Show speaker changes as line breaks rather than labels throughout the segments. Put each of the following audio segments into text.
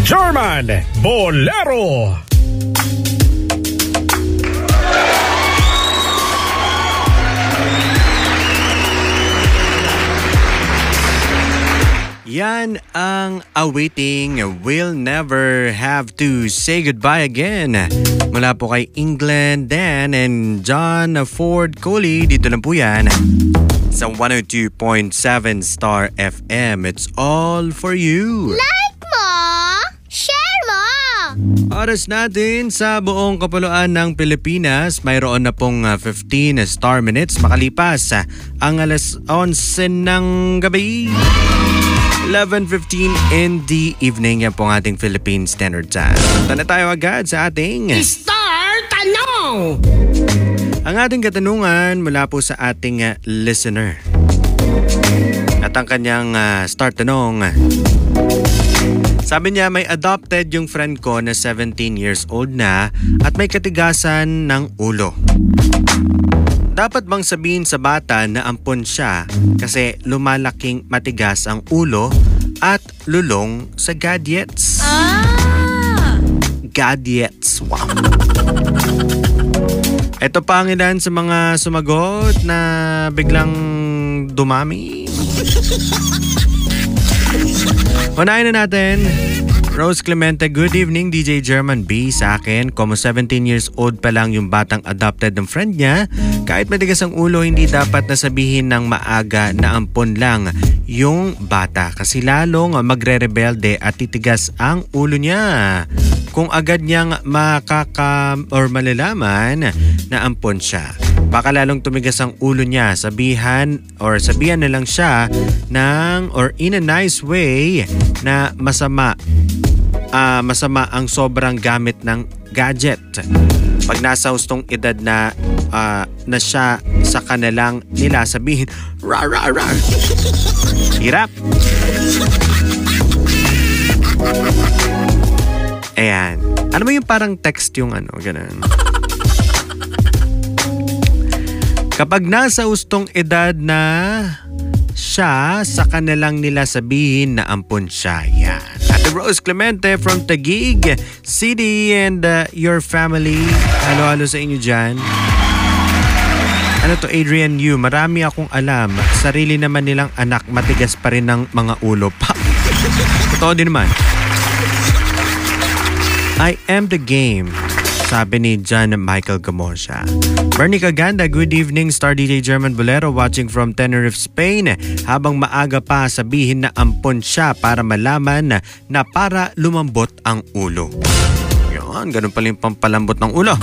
German Bolero.
Yan ang awaiting We'll Never Have to Say Goodbye Again. Mula po kay England, Dan and John Ford Coley. Dito lang po yan sa 102.7 Star FM. It's all for you.
Like mo! Share mo!
Oras natin sa buong kapuluan ng Pilipinas. Mayroon na pong 15 star minutes makalipas ang alas 11 ng gabi. 11:15 in the evening. Yan po ang ating Philippine Standard Time. Punta na tayo agad sa ating
Star Tanong!
Ang ating katanungan mula po sa ating listener. At ang kanyang star tanong. Sabi niya, may adopted yung friend ko na 17 years old na at may katigasan ng ulo. Dapat bang sabihin sa bata na ampon siya kasi lumalaking matigas ang ulo at lulong sa gadgets? Gadgets. Wow. Ito pa ang ilan sa mga sumagot na biglang dumami. Unahin na natin. Rose Clemente, good evening DJ German B. Sa akin, como 17 years old pa lang yung batang adopted ng friend niya. Kahit matigas ang ulo, hindi dapat nasabihin ng maaga na ampon lang yung bata. Kasi lalong magre-rebelde at titigas ang ulo niya. Kung agad niyang malalaman na ampon siya, baka lalong tumigas ang ulo niya. Sabihan na lang siya ng or in a nice way na masama ang sobrang gamit ng gadget. Pag nasa hustong edad na siya sa kanilang nila sabihin, rar rar rar. Hirap. Ayan. Ano mo yung parang text yung ganun? Kapag nasa hustong edad na siya sa kanilang nila sabihin na ampon siya. Yan. Ate Rose Clemente from Taguig City and your family. Halo-halo sa inyo dyan. Ano to, Adrian Yu? Marami akong alam. Sarili naman nilang anak, matigas pa rin ng mga ulo pa. Totoo din naman. I am the game. Sabi ni John Michael Gamosha. Bernie Caganda, good evening, Star DJ German Bolero watching from Tenerife, Spain. Habang maaga pa, sabihin na ampon siya para malaman na para lumambot ang ulo. Yan, ganun pala yung pampalambot ng ulo.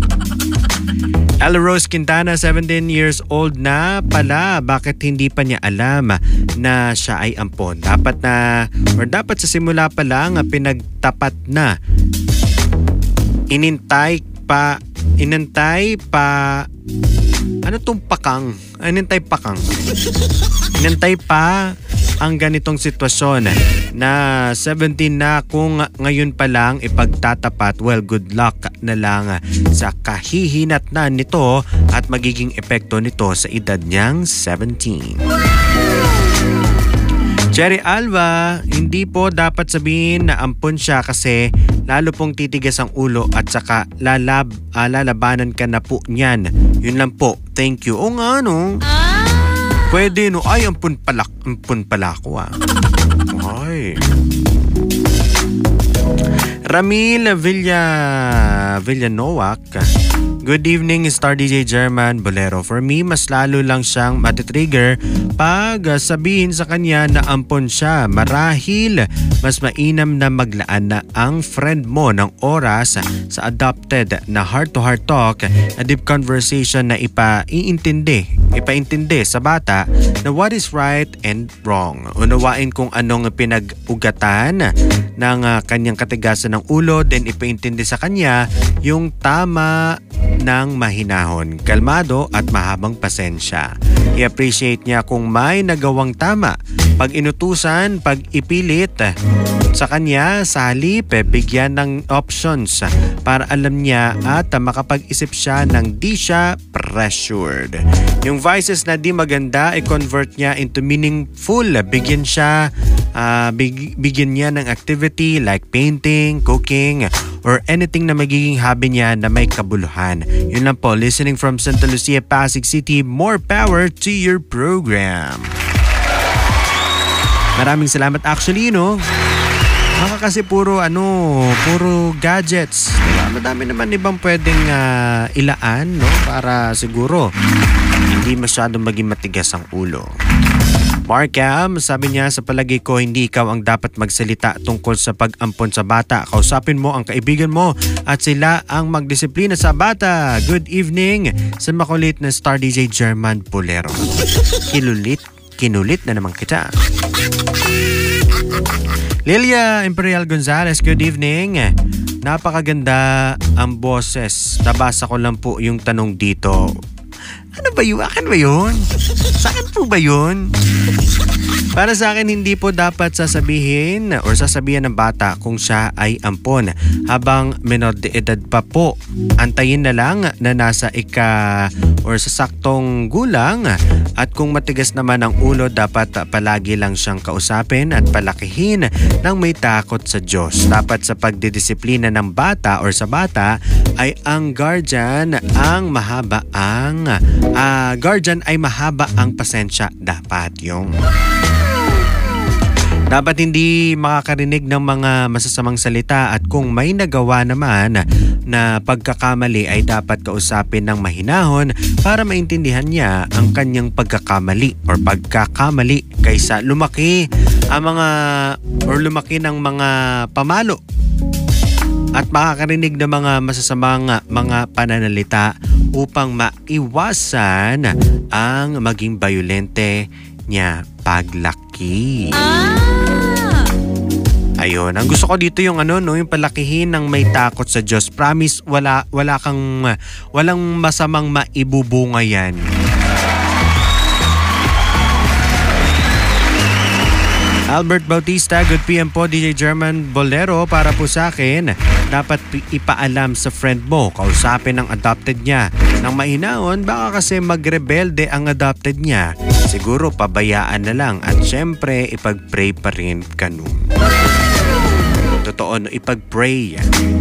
Ella Rose Quintana, 17 years old na pala. Bakit hindi pa niya alam na siya ay ampon? Dapat sa simula pa lang pinagtapat na. Inintay pa ano tong pakang? Inintay pa ang ganitong sitwasyon na 17 na kung ngayon pa lang ipagtatapat. Well, good luck na lang sa kahihinatnan nito at magiging epekto nito sa edad niyang 17. Cherry Alva, hindi po dapat sabihin na ampon siya kasi lalo pong titigas ang ulo at saka lalabanan ka na po niyan. Yun lang po. Thank you. O nga no. Pwede no. Ay, ampun pala ako Ay. Ramil Villanovac. Good evening, Star DJ German Bolero. For me, mas lalo lang siyang matitrigger pag sabihin sa kanya na ampon siya. Marahil, mas mainam na maglaan na ang friend mo ng oras sa adopted na heart-to-heart talk, a deep conversation na ipaintindi sa bata na what is right and wrong. Unawain kung anong pinag-ugatan ng kanyang katigasan ng ulo, then ipaintindi sa kanya yung tama ng mahinahon, kalmado at mahabang pasensya. I-appreciate niya kung may nagawang tama. Pag inutusan, pag ipilit sa kanya, sa halip, bigyan ng options para alam niya at makapag-isip siya ng di siya pressured. Yung vices na di maganda, i-convert niya into meaningful. Bigyan siya Bigyan niya ng activity like painting, cooking, or anything na magiging hobby niya na may kabuluhan. Yun lang po, listening from Santa Lucia, Pasig City, more power to your program. Maraming salamat actually, no? Baka kasi puro gadgets. Diba? Madami naman ibang pwedeng ilaan, no? Para siguro hindi masyadong maging matigas ang ulo. Markham, sabi niya, sa palagi ko hindi ikaw ang dapat magsalita tungkol sa pag-ampon sa bata. Kausapin mo ang kaibigan mo at sila ang magdisiplina sa bata. Good evening sa makulit na Star DJ German Bolero. Kinulit na naman kita. Lilia Imperial Gonzalez, good evening. Napakaganda ang boses. Nabasa ko lang po yung tanong dito. Ano ba yun? Akin ba yun? Saan po ba yun? Para sa akin, hindi po dapat sasabihin or sasabihan ng bata kung siya ay ampon habang menor de edad pa po. Antayin na lang na nasa or sa saktong gulang, at kung matigas naman ang ulo, dapat palagi lang siyang kausapin at palakihin ng may takot sa Diyos. Dapat sa pagdidisiplina ng bata or sa bata ay ang guardian ay mahaba ang pasensya dapat yung. Dapat hindi makakarinig ng mga masasamang salita, at kung may nagawa naman na pagkakamali ay dapat kausapin ng mahinahon para maintindihan niya ang kanyang pagkakamali kaysa lumaki ng mga pamalo at makakarinig ng mga masasamang mga pananalita upang maiwasan ang maging bayolente niya paglaki. Ayun, ang gusto ko dito yung yung palakihin ng may takot sa Diyos. Promise, walang masamang maibubunga yan. Albert Bautista, good PM po, DJ German Bolero. Para po sa akin, dapat ipaalam sa friend mo, kausapin ang adopted niya. Nang mahinahon, baka kasi magrebelde ang adopted niya. Siguro pabayaan na lang, at syempre ipag-pray pa rin ganun. Totoo, ipag-pray.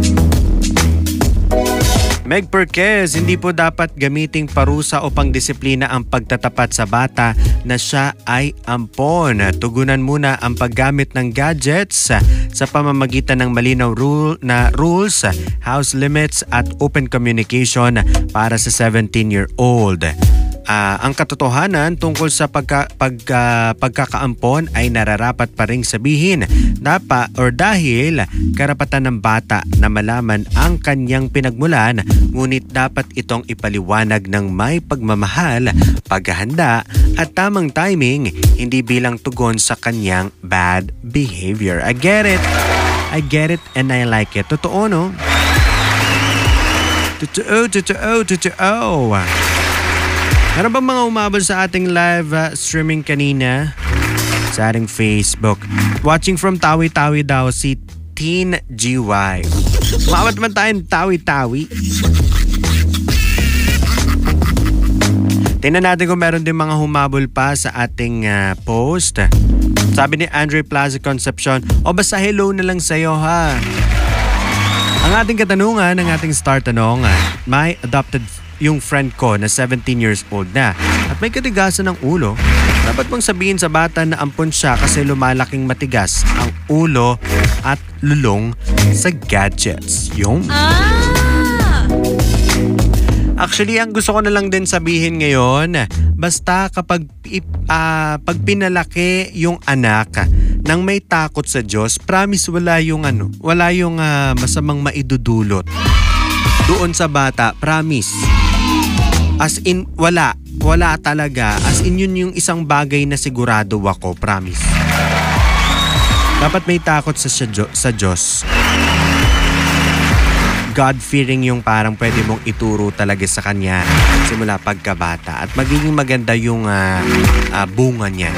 Meg Perquez, hindi po dapat gamiting parusa o pangdisiplina ang pagtatapat sa bata na siya ay ampon. Tugunan muna ang paggamit ng gadgets sa pamamagitan ng malinaw rules, house limits at open communication para sa 17-year-old. Ang katotohanan tungkol sa pagkakaampon ay nararapat pa ring sabihin dahil karapatan ng bata na malaman ang kanyang pinagmulan, ngunit dapat itong ipaliwanag ng may pagmamahal, paghahanda at tamang timing, hindi bilang tugon sa kanyang bad behavior. I get it and I like it. Totoo, no? Totoo. Ano ba mga umabot sa ating live streaming kanina sa ating Facebook? Watching from Tawi-Tawi daw si Teen GY. Umabot man tayong Tawi-Tawi. Tingnan natin kung meron din mga humabol pa sa ating post. Sabi ni Andre Plaza Concepcion, basta hello na lang sa'yo ha. Ang ating katanungan, ang ating star tanong, may adopted yung friend ko na 17 years old na at may katigasan ng ulo. Dapat bang sabihin sa bata na ampon siya kasi lumalaking matigas ang ulo at lulong sa gadgets? Yung Actually, ang gusto ko na lang din sabihin ngayon, basta kapag pag pinalaki yung anak nang may takot sa Diyos, promise wala yung masamang maidudulot doon sa bata, promise. As in, wala talaga. As in, yun yung isang bagay na sigurado ako, promise. Dapat may takot sa Diyos. God-fearing yung parang pwede mong ituro talaga sa kanya simula pagkabata. At magiging maganda yung bunga niya.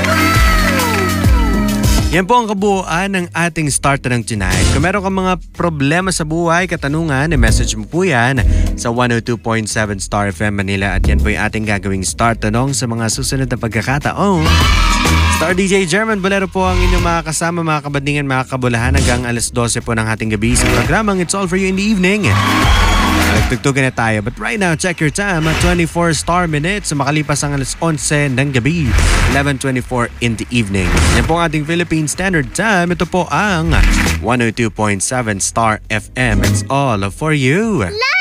Yan po ang kabuuan ng ating Start Tanong tonight. Kung meron kang mga problema sa buhay, katanungan, message mo po yan sa 102.7 Star FM Manila. At yan po yung ating gagawing Start Tanong sa mga susunod na pagkakataon. Star DJ German Bolero po ang inyong mga kasama, mga kabandingan, mga kabulahan hanggang alas 12 po ng ating gabi sa programang It's All For You in the Evening. Nagtugtugan na tayo. But right now, check your time at 24 star minutes. Makalipas ang alas 11 ng gabi, 11:24 in the evening. Yan po ang ating Philippine Standard Time. Ito po ang 102.7 Star FM. It's all for you.